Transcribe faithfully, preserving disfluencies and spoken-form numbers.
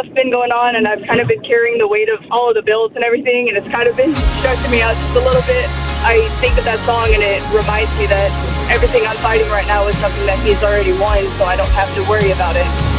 stuff been going on, and I've kind of been carrying the weight of all of the bills and everything, and it's kind of been stressing me out just a little bit. I think of that song, and it reminds me that everything I'm fighting right now is something that he's already won, so I don't have to worry about it.